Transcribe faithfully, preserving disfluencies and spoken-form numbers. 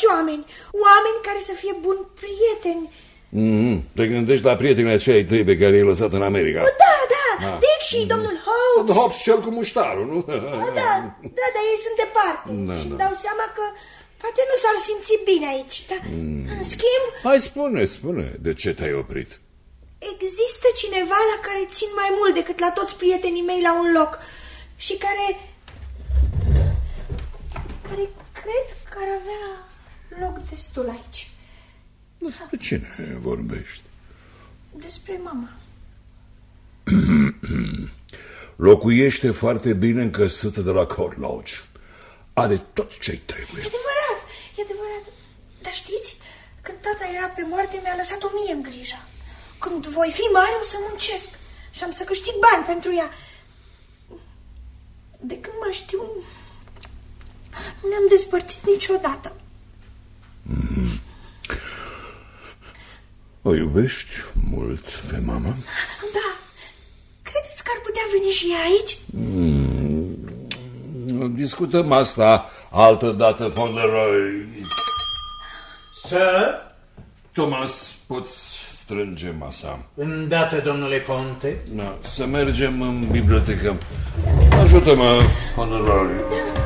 alți oameni, oameni care să fie buni prieteni. Mm-hmm. Te gândești la prietenii acei tăi pe care i-ai lăsat în America? Da, da, ah. Dick și mm-hmm. domnul Hobbs. Hobbs cel cu muștarul, nu? Da, da, dar ei sunt departe da, și îmi da. dau seama că poate nu s-ar simți bine aici, dar mm. în schimb... Hai, spune, spune, de ce te-ai oprit? Există cineva la care țin mai mult decât la toți prietenii mei la un loc și care... care cred că ar avea loc destul aici. Despre cine vorbești? Despre mama. Locuiește foarte bine încăsută de la Court Lodge. Are tot ce-i trebuie. E adevărat, e adevărat. Dar știți, când tata era pe moarte, mi-a lăsat-o mie în grijă. Când voi fi mare, o să muncesc și am să câștig bani pentru ea. De când mă știu, nu ne-am despărțit niciodată. Mm-hmm. O iubești mult pe mama? Da. Credeți că ar putea veni și ea aici? Mm, discutăm asta altă dată, Fauntleroy. Sir? Thomas, poți strânge masa. Îndată, domnule conte. Da, să mergem în bibliotecă. Ajută-mă, Fauntleroy.